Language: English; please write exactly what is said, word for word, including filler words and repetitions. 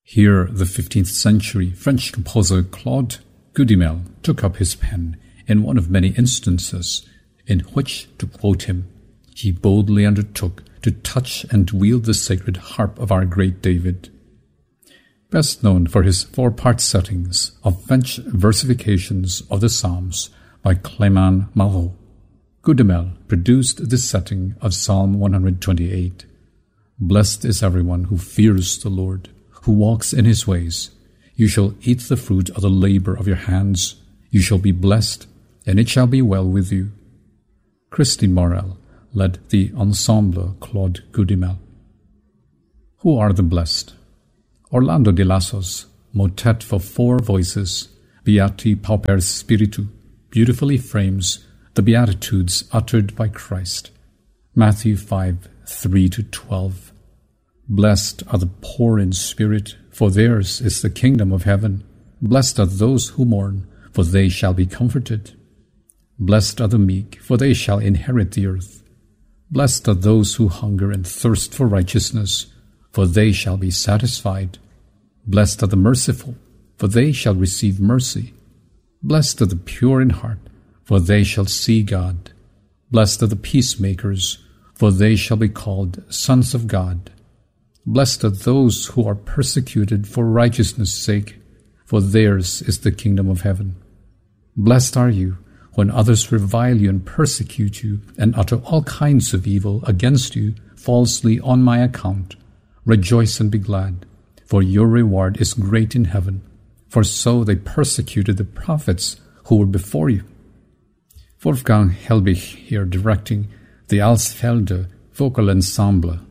Here the fifteenth century French composer Claude Goudimel took up his pen in one of many instances in which, to quote him, he boldly undertook to touch and wield the sacred harp of our great David. Best known for his four-part settings of French versifications of the Psalms by Clément Marot, Goudimel produced this setting of Psalm one hundred twenty-eight. Blessed is everyone who fears the Lord, who walks in his ways. You shall eat the fruit of the labor of your hands. You shall be blessed, and it shall be well with you. Christine Morel led the Ensemble Claude Goudimel. Who are the blessed? Orlando de Lasso's motet for four voices, Beati Pauper Spiritu, beautifully frames the Beatitudes uttered by Christ. Matthew five, three to twelve. Blessed are the poor in spirit, for theirs is the kingdom of heaven. Blessed are those who mourn, for they shall be comforted. Blessed are the meek, for they shall inherit the earth. Blessed are those who hunger and thirst for righteousness, for they shall be satisfied. Blessed are the merciful, for they shall receive mercy. Blessed are the pure in heart, for they shall see God. Blessed are the peacemakers, for they shall be called sons of God. Blessed are those who are persecuted for righteousness' sake, for theirs is the kingdom of heaven. Blessed are you when others revile you and persecute you and utter all kinds of evil against you falsely on my account. Rejoice and be glad, for your reward is great in heaven, for so they persecuted the prophets who were before you. Wolfgang Helbig here directing the Alsfelde Vocal Ensemble